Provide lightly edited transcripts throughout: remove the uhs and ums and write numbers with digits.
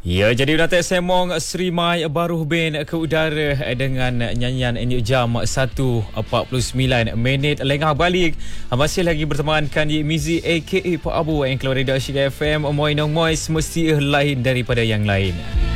Ya, jadi Datuk Semong Sri Mai baru bin ke udara dengan nyanyian Enyuk Jam 1.49 minit. Lengah balik masih lagi bertemankan di Mizi aka Pak Abu yang keluar dari Asyik FM. Moi nong moi semesti lain daripada yang lain.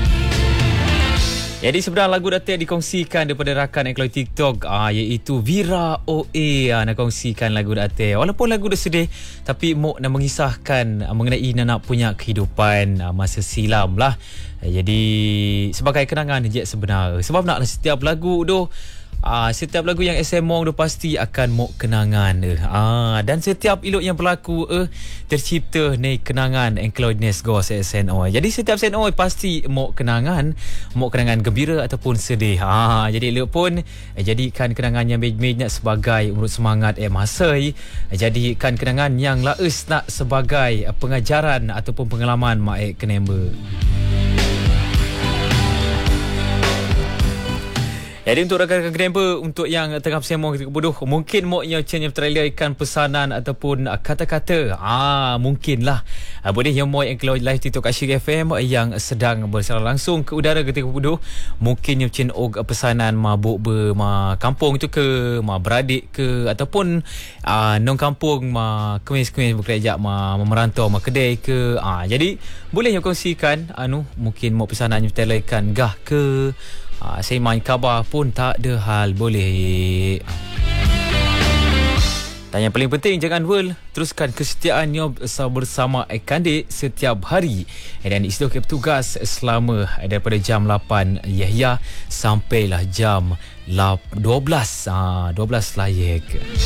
Jadi sebenarnya lagu Datuk dikongsikan daripada rakan yang keluar TikTok iaitu Vira OA nak kongsikan lagu Datuk. Walaupun lagu dah sedih tapi Mok nak mengisahkan mengenai nak punya kehidupan masa silam lah. Jadi sebagai kenangan je sebenarnya. Sebab nak setiap lagu tu setiap lagu yang Semong tu pasti akan Mok kenangan dan setiap ilok yang berlaku tercipta ni kenangan Encloudness Go SNO. Jadi setiap SNO pasti Mok kenangan gembira ataupun sedih. Jadi ilok pun jadikan kenangan yang banyak sebagai urut semangat masai. Jadikan kenangan yang laus nak sebagai pengajaran ataupun pengalaman mak kenember. Jadi untuk rakan-rakan Grember, untuk yang tengah Semong ketika bodoh, mungkin Moknya macam trailerkan pesanan ataupun kata-kata. Mungkinlah. Boleh yang Mok yang keluar live TikTok Asyik FM yang sedang bersiaran langsung ke udara ketika bodoh. Mungkin macam pesanan mabuk kampung tu ke, beradik ke, ataupun nong kampung kemis-kemis berkerja merantau kedai ke. Jadi boleh yang kongsikan mungkin Mok pesanan yang trailerkan gah ke. Saya main khabar pun tak ada hal, boleh. Dan yang paling penting, jangan teruskan kesetiaannya bersama Kandik setiap hari. Dan istilah petugas selama daripada jam 8 Yahya sampailah jam 12 layak.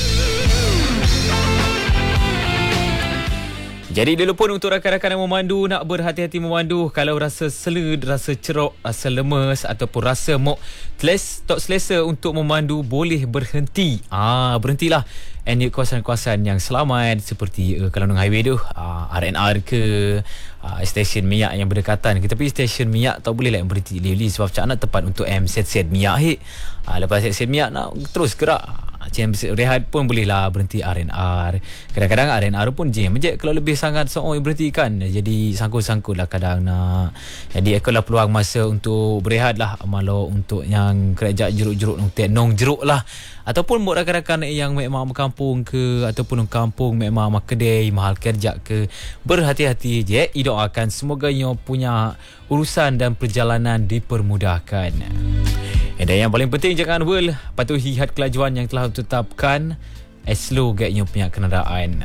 Jadi dulu pun untuk rakan-rakan yang memandu, nak berhati-hati memandu. Kalau rasa seled, rasa cerok, rasa lemes ataupun rasa tak selesa untuk memandu, boleh berhenti. Berhentilah. And kawasan-kawasan yang selamat seperti kalau nang highway tu RNR ke, stesen minyak yang berdekatan ke. Tapi stesen minyak tak boleh yang berhenti lili sebab macam nak tepat untuk set minyak lepas set minyak nak terus gerak. Macam rehat pun bolehlah berhenti RNR. Kadang-kadang RNR pun jam je kalau lebih sangat berhenti kan. Jadi sangkut-sangkut lah kadang nak. Jadi aku lah peluang masa untuk berehat lah. Malah untuk yang kerja jeruk-jeruk nong jeruk lah. Ataupun buat rakan-rakan yang memang kampung ke, ataupun kampung memang kedai mahal kerja ke, berhati-hati je. Doakan semoga nyo punya urusan dan perjalanan dipermudahkan. Dan yang paling penting jangan patuhi had kelajuan yang telah ditetapkan. Slow get nyo punya kenderaan.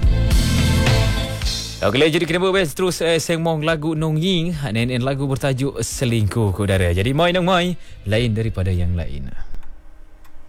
Okey, jadi kena berbes terus Semong lagu Nong Ying dan lagu bertajuk Selingkuh ke udara. Jadi mai nong mai lain daripada yang lain.